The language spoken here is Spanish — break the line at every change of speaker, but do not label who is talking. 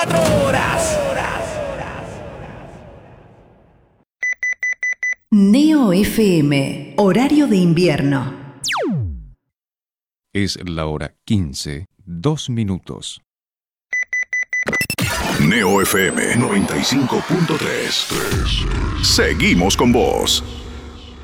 horas.
Neo FM, horario de invierno.
Es la hora 15, 2 minutos.
Neo FM 95.3. Seguimos con vos.